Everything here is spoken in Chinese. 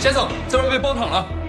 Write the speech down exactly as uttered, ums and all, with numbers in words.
先生，这位被包躺了。